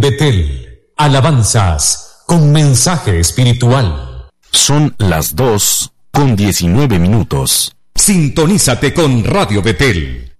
Betel, alabanzas con mensaje espiritual. Son las 2:19. Sintonízate con Radio Betel.